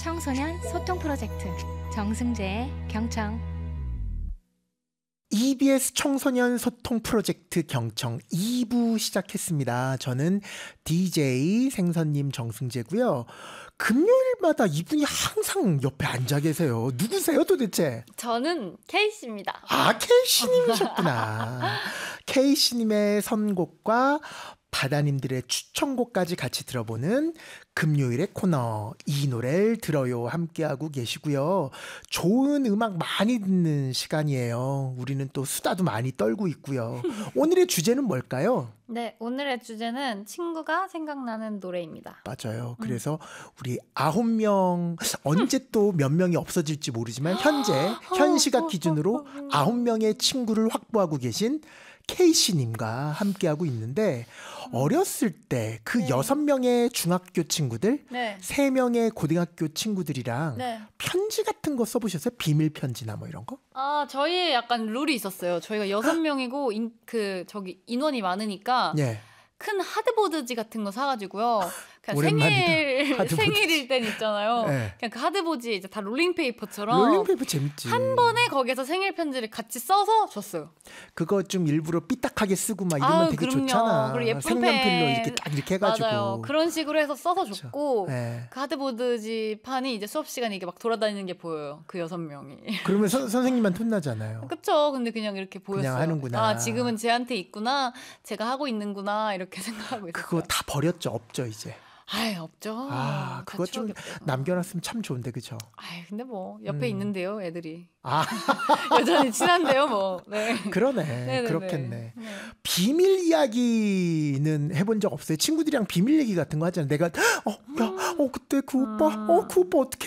청소년 소통 프로젝트 정승재의 경청. EBS 청소년 소통 프로젝트 경청 2부 시작했습니다. 저는 DJ 생선님 정승재고요. 금요일마다 이분이 항상 옆에 앉아 계세요. 누구세요 도대체? 저는 K씨입니다. 아, K씨님이셨구나. K씨님의 선곡과 바다님들의 추천곡까지 같이 들어보는 금요일의 코너 이 노래를 들어요 함께하고 계시고요. 좋은 음악 많이 듣는 시간이에요. 우리는 또 수다도 많이 떨고 있고요. 오늘의 주제는 뭘까요? 네, 오늘의 주제는 친구가 생각나는 노래입니다. 맞아요. 그래서 우리 9명 언제 또 몇 명이 없어질지 모르지만 현 시각 기준으로 9명의 친구를 확보하고 계신 K씨님과 함께하고 있는데 어렸을 때 그 네. 6명의 중학교 친구들, 네. 3명의 고등학교 친구들이랑 네. 편지 같은 거 써보셨어요? 비밀 편지나 뭐 이런 거? 아, 저희의 약간 룰이 있었어요. 저희가 6명이고 인원이 많으니까 예. 큰 하드보드지 같은 거 사가지고요. 그냥 오랜만이다. 하드보드지. 생일일 땐 있잖아요. 네. 그냥 그 하드보드에 이제 다 롤링페이퍼처럼 롤링페이퍼 재밌지. 한 번에 거기서 생일 편지를 같이 써서 줬어요. 그거 좀 일부러 삐딱하게 쓰고 막 이러면 되게 그럼요. 좋잖아. 그리고 예쁜 색연필로 펜. 이렇게 딱 이렇게 해가지고. 맞아요. 그런 식으로 해서 써서 그쵸. 줬고 네. 그 하드보드지 판이 이제 수업 시간에 이게 막 돌아다니는 게 보여요. 그 6명이. 그러면 선생님한테 혼나잖아요. 그쵸. 근데 그냥 이렇게 보였어요. 그냥 하는구나. 아, 지금은 쟤한테 있구나. 제가 하고 있는구나. 이렇게 생각하고 있어요. 그거 다 버렸죠? 없죠 이제? 아이, 없죠. 아, 그거 다 좀 추억이 없죠. 남겨놨으면 참 좋은데, 그죠? 아이, 근데 뭐 옆에 있는데요, 애들이. 아, 여전히 친한데요, 뭐. 네. 그러네. 네네네. 그렇겠네. 네. 비밀 이야기는 해본 적 없어요? 친구들이랑 비밀 얘기 같은 거 하잖아요. 내가, 그때 그 오빠 어떻게